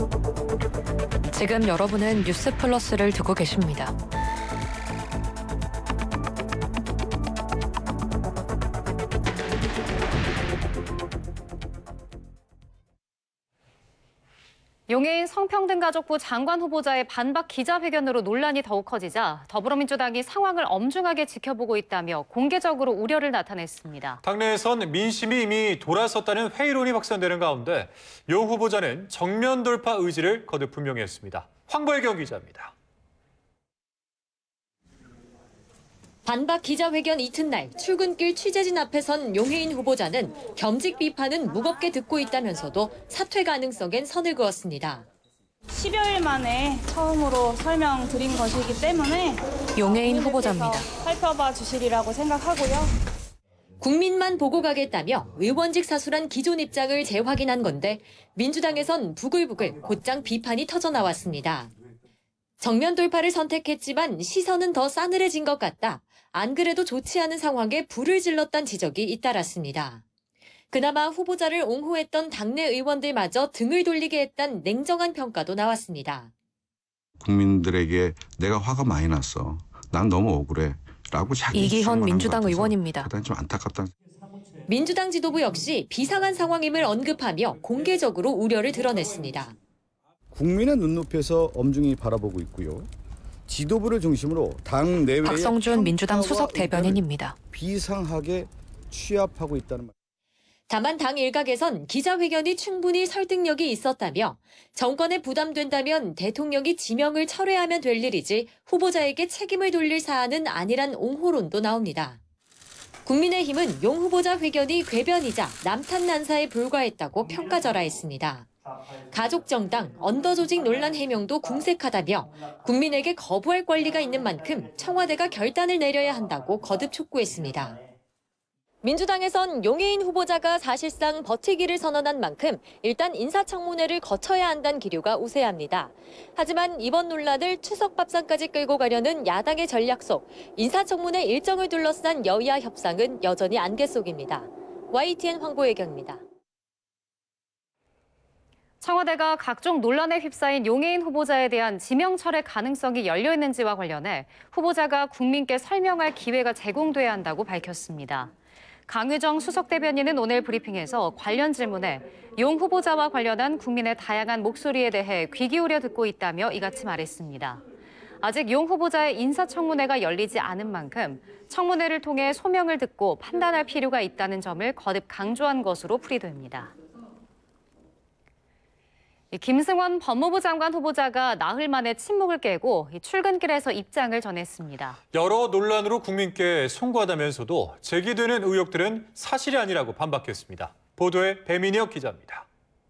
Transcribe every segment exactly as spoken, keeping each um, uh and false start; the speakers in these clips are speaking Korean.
지금 여러분은 뉴스 플러스를 듣고 계십니다. 용해인 성평등가족부 장관 후보자의 반박 기자회견으로 논란이 더욱 커지자 더불어민주당이 상황을 엄중하게 지켜보고 있다며 공개적으로 우려를 나타냈습니다. 당내에선 민심이 이미 돌아섰다는 회의론이 확산되는 가운데 용 후보자는 정면 돌파 의지를 거듭 분명히 했습니다. 황보혜경 기자입니다. 반박 기자회견 이튿날 출근길 취재진 앞에 선 용해인 후보자는 겸직 비판은 무겁게 듣고 있다면서도 사퇴 가능성엔 선을 그었습니다. 십여일 만에 처음으로 설명드린 것이기 때문에 용해인 후보자입니다. 살펴봐 주시리라고 생각하고요. 국민만 보고 가겠다며 의원직 사수란 기존 입장을 재확인한 건데 민주당에선 부글부글 곧장 비판이 터져나왔습니다. 정면 돌파를 선택했지만 시선은 더 싸늘해진 것 같다. 안 그래도 좋지 않은 상황에 불을 질렀다는 지적이 잇따랐습니다. 그나마 후보자를 옹호했던 당내 의원들마저 등을 돌리게 했다는 냉정한 평가도 나왔습니다. 국민들에게 내가 화가 많이 났어. 난 너무 억울해. 라고 자기 이기현 민주당 의원입니다. 그다음 좀 안타깝다. 민주당 지도부 역시 비상한 상황임을 언급하며 공개적으로 우려를 드러냈습니다. 국민의 눈높이에서 엄중히 바라보고 있고요. 지도부를 중심으로 당 내외의 박성준 민주당 수석 대변인입니다. 비상하게 취합하고 있다는 말. 다만 당 일각에선 기자회견이 충분히 설득력이 있었다며 정권에 부담된다면 대통령이 지명을 철회하면 될 일이지 후보자에게 책임을 돌릴 사안은 아니란 옹호론도 나옵니다. 국민의힘은 용 후보자 회견이 궤변이자 남탓난사에 불과했다고 평가절하했습니다. 가족정당, 언더조직 논란 해명도 궁색하다며 국민에게 거부할 권리가 있는 만큼 청와대가 결단을 내려야 한다고 거듭 촉구했습니다. 민주당에선 용해인 후보자가 사실상 버티기를 선언한 만큼 일단 인사청문회를 거쳐야 한다는 기류가 우세합니다. 하지만 이번 논란을 추석 밥상까지 끌고 가려는 야당의 전략 속 인사청문회 일정을 둘러싼 여야 협상은 여전히 안개 속입니다. 와이티엔 황보혜경입니다. 청와대가 각종 논란에 휩싸인 용해인 후보자에 대한 지명 철회 가능성이 열려 있는지와 관련해 후보자가 국민께 설명할 기회가 제공돼야 한다고 밝혔습니다. 강유정 수석 대변인은 오늘 브리핑에서 관련 질문에 용 후보자와 관련한 국민의 다양한 목소리에 대해 귀 기울여 듣고 있다며 이같이 말했습니다. 아직 용 후보자의 인사청문회가 열리지 않은 만큼 청문회를 통해 소명을 듣고 판단할 필요가 있다는 점을 거듭 강조한 것으로 풀이됩니다. 김승원 법무부 장관 후보자가 나흘 만에 침묵을 깨고 출근길에서 입장을 전했습니다. 여러 논란으로 국민께 송구하다면서도 제기되는 의혹들은 사실이 아니라고 반박했습니다. 보도에 배민혁 기자입니다.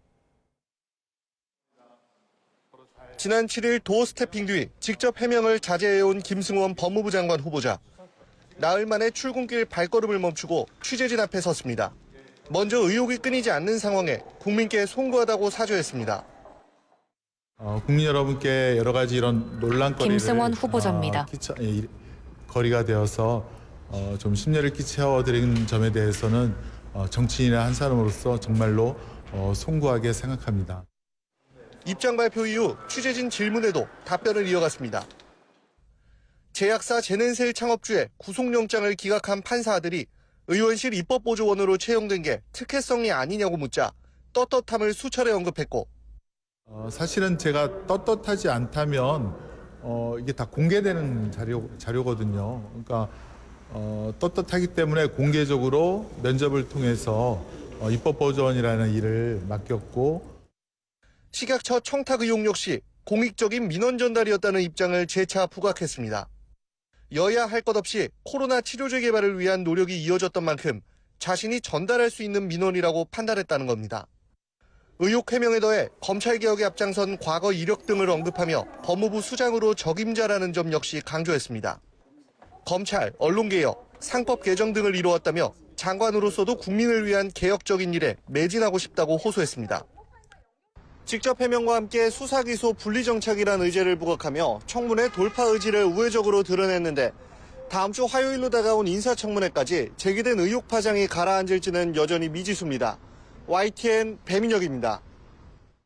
지난 칠일 도어 스태핑 뒤 직접 해명을 자제해온 김승원 법무부 장관 후보자. 나흘 만에 출근길 발걸음을 멈추고 취재진 앞에 섰습니다. 먼저 의혹이 끊이지 않는 상황에 국민께 송구하다고 사죄했습니다. 어, 국민 여러분께 여러 가지 이런 논란거리를 김승원 후보자입니다. 어, 끼쳐, 예, 거리가 되어서 어, 좀 심려를 끼쳐드린 점에 대해서는 어, 정치인의 한 사람으로서 정말로 어, 송구하게 생각합니다. 입장 발표 이후 취재진 질문에도 답변을 이어갔습니다. 제약사 제넨셀 창업주의 구속영장을 기각한 판사들이 의원실 입법보조원으로 채용된 게 특혜성이 아니냐고 묻자 떳떳함을 수차례 언급했고 어, 사실은 제가 떳떳하지 않다면 어, 이게 다 공개되는 자료, 자료거든요. 그러니까 어, 떳떳하기 때문에 공개적으로 면접을 통해서 어, 입법보조원이라는 일을 맡겼고 식약처 청탁 의혹 역시 공익적인 민원 전달이었다는 입장을 재차 부각했습니다. 여야 할 것 없이 코로나 치료제 개발을 위한 노력이 이어졌던 만큼 자신이 전달할 수 있는 민원이라고 판단했다는 겁니다. 의혹 해명에 더해 검찰개혁에 앞장선 과거 이력 등을 언급하며 법무부 수장으로 적임자라는 점 역시 강조했습니다. 검찰, 언론개혁, 상법 개정 등을 이루었다며 장관으로서도 국민을 위한 개혁적인 일에 매진하고 싶다고 호소했습니다. 직접 해명과 함께 수사기소 분리정착이란 의제를 부각하며 청문회 돌파 의지를 우회적으로 드러냈는데 다음 주 화요일로 다가온 인사청문회까지 제기된 의혹 파장이 가라앉을지는 여전히 미지수입니다. 와이티엔 배민혁입니다.